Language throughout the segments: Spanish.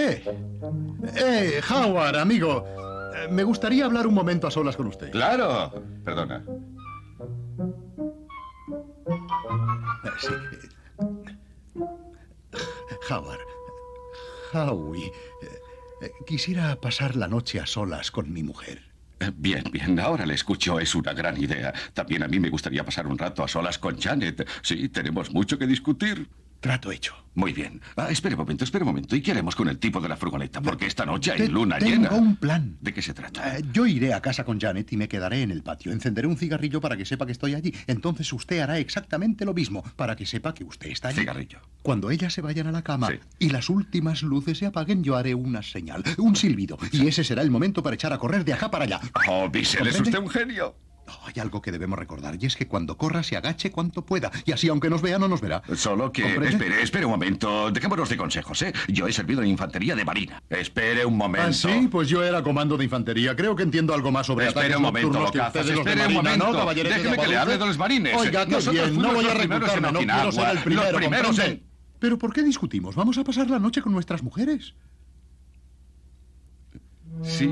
Howard, amigo. Me gustaría hablar un momento a solas con usted. ¡Claro! Perdona. Sí. Howard. Howie. Quisiera pasar la noche a solas con mi mujer. Bien, bien. Ahora le escucho. Es una gran idea. También a mí me gustaría pasar un rato a solas con Janet. Sí, tenemos mucho que discutir. Trato hecho. Muy bien. Espere un momento. ¿Y qué haremos con el tipo de la furgoneta? Porque esta noche hay luna llena. Tengo un plan. ¿De qué se trata? Yo iré a casa con Janet y me quedaré en el patio. Encenderé un cigarrillo para que sepa que estoy allí. Entonces usted hará exactamente lo mismo para que sepa que usted está allí. Cigarrillo. Cuando ellas se vayan a la cama Sí. y las últimas luces se apaguen, yo haré una señal, un silbido. Y ese será el momento para echar a correr de acá para allá. Oh, Bissell, es usted un genio. Hay algo que debemos recordar, y es que cuando corra se agache cuanto pueda. Y así, aunque nos vea, no nos verá. Solo que... ¿Comprende? Espere un momento. Dejémonos de consejos, ¿eh? Yo he servido en infantería de marina. Espere un momento. ¿Ah, sí? Pues yo era comando de infantería. Creo que entiendo algo más sobre Espere ataques un momento, nocturnos que Locazas. ustedes los de Espere un marina, momento. ¿no, caballeros Déjeme de que le hable de los marines. Oiga, qué Nosotros bien. No fuimos voy a los primeros reclutarme. en No quiero ser el Okinawa. primero, Los primeros ¿comprende? ¿Pero por qué discutimos? Vamos a pasar la noche con nuestras mujeres. Sí.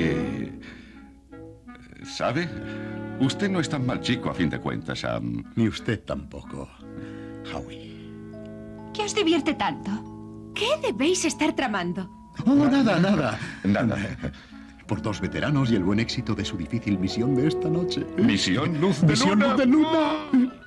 ¿Sabe? Usted no es tan mal chico, a fin de cuentas, Sam. Ni usted tampoco, Howie. ¿Qué os divierte tanto? ¿Qué debéis estar tramando? Oh, nada. Nada. Por dos veteranos y el buen éxito de su difícil misión de esta noche. Misión Luz de Misión Luna. Luz de Luna.